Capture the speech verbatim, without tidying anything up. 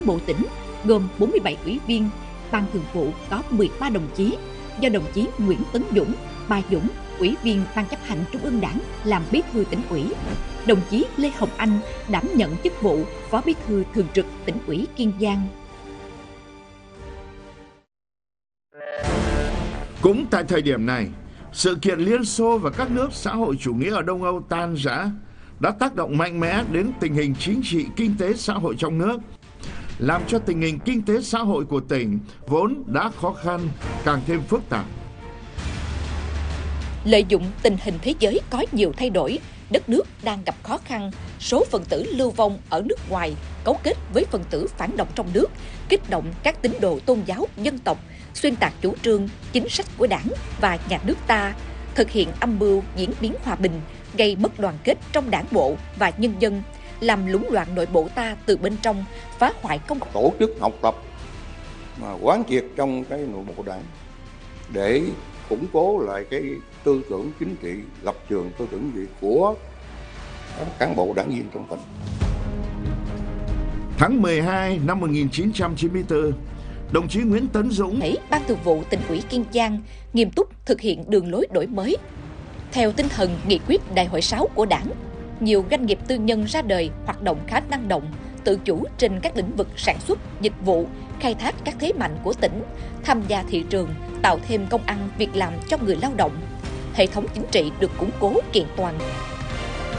Bộ tỉnh gồm bốn mươi bảy ủy viên, ban thường vụ có mười ba đồng chí, do đồng chí Nguyễn Tấn Dũng, Ba Dũng, Ủy viên Ban chấp hành Trung ương Đảng làm bí thư tỉnh ủy. Đồng chí Lê Hồng Anh đảm nhận chức vụ Phó Bí thư Thường trực Tỉnh ủy Kiên Giang. Cũng tại thời điểm này, sự kiện Liên Xô và các nước xã hội chủ nghĩa ở Đông Âu tan rã đã tác động mạnh mẽ đến tình hình chính trị, kinh tế, xã hội trong nước, làm cho tình hình kinh tế xã hội của tỉnh vốn đã khó khăn càng thêm phức tạp. Lợi dụng tình hình thế giới có nhiều thay đổi, đất nước đang gặp khó khăn, số phần tử lưu vong ở nước ngoài cấu kết với phần tử phản động trong nước, kích động các tín đồ tôn giáo, dân tộc, xuyên tạc chủ trương, chính sách của Đảng và nhà nước ta, thực hiện âm mưu diễn biến hòa bình, gây mất đoàn kết trong đảng bộ và nhân dân, làm lũng loạn nội bộ ta từ bên trong, phá hoại công tổ chức học tập mà quán triệt trong cái nội bộ Đảng để củng cố lại cái tư tưởng chính trị, lập trường tư tưởng gì của các cán bộ đảng viên trong tỉnh. Tháng mười hai năm một nghìn chín trăm chín mươi tư, đồng chí Nguyễn Tấn Dũng thấy Ban Thường vụ Tỉnh ủy Kiên Giang nghiêm túc thực hiện đường lối đổi mới. Theo tinh thần nghị quyết Đại hội sáu của Đảng, nhiều doanh nghiệp tư nhân ra đời hoạt động khá năng động, tự chủ trên các lĩnh vực sản xuất, dịch vụ, khai thác các thế mạnh của tỉnh, tham gia thị trường, tạo thêm công ăn việc làm cho người lao động. Hệ thống chính trị được củng cố kiện toàn.